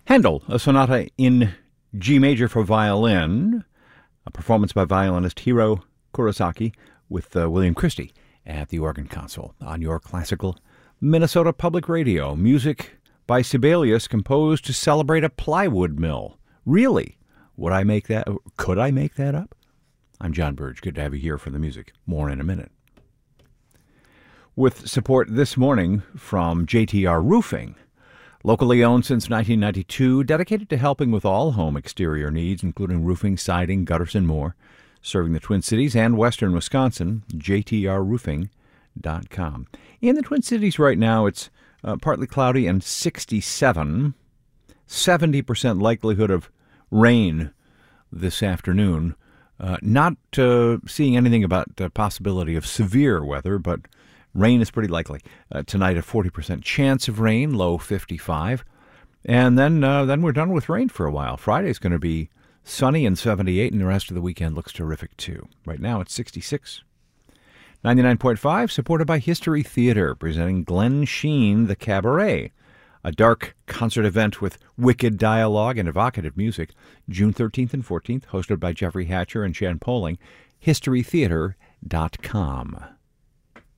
Handel, a sonata in G major for violin, a performance by violinist Hiro Kurosaki with William Christie at the organ console on your classical Minnesota Public Radio. Music by Sibelius composed to celebrate a plywood mill. Really? Could I make that up? I'm John Burge. Good to have you here for the music. More in a minute. With support this morning from JTR Roofing, locally owned since 1992, dedicated to helping with all home exterior needs, including roofing, siding, gutters, and more. Serving the Twin Cities and western Wisconsin, jtrroofing.com. In the Twin Cities right now, it's partly cloudy and 67, 70% likelihood of rain this afternoon. Not seeing anything about the possibility of severe weather, but rain is pretty likely. Tonight, a 40% chance of rain, low 55. And then we're done with rain for a while. Friday's going to be sunny and 78, and the rest of the weekend looks terrific, too. Right now, it's 66. 99.5, supported by History Theater, presenting Glenn Sheen, The Cabaret, a dark concert event with wicked dialogue and evocative music, June 13th and 14th, hosted by Jeffrey Hatcher and Shan Poling, historytheater.com.